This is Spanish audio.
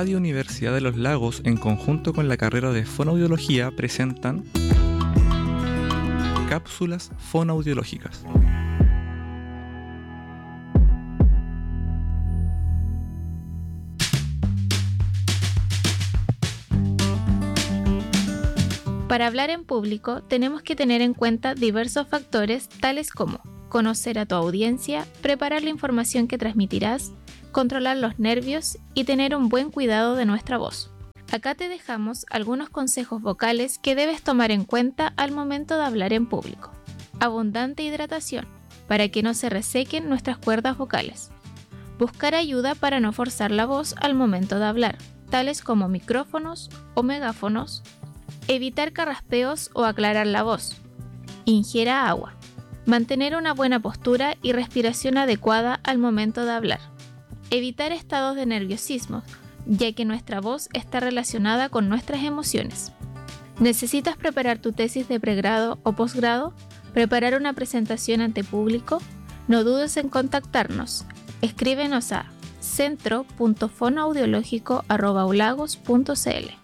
Radio Universidad de los Lagos, en conjunto con la carrera de Fonoaudiología, presentan Cápsulas Fonoaudiológicas. Para hablar en público, tenemos que tener en cuenta diversos factores tales como conocer a tu audiencia, preparar la información que transmitirás, controlar los nervios y tener un buen cuidado de nuestra voz. Acá te dejamos algunos consejos vocales que debes tomar en cuenta al momento de hablar en público. Abundante hidratación, para que no se resequen nuestras cuerdas vocales. Buscar ayuda para no forzar la voz al momento de hablar, tales como micrófonos o megáfonos. Evitar carraspeos o aclarar la voz. Ingiera agua. Mantener una buena postura y respiración adecuada al momento de hablar. Evitar estados de nerviosismo, ya que nuestra voz está relacionada con nuestras emociones. ¿Necesitas preparar tu tesis de pregrado o posgrado? ¿Preparar una presentación ante público? No dudes en contactarnos. Escríbenos a centro.fonoaudiológico@ulagos.cl.